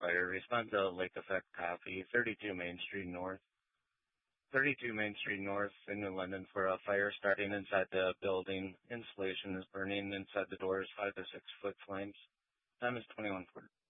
fire. Respond to Lake Effect copy. 32 Main Street North. 32 Main Street North in New London for a fire starting inside the building. Insulation is burning inside the doors, 5 to 6 foot flames. Time is 21:40.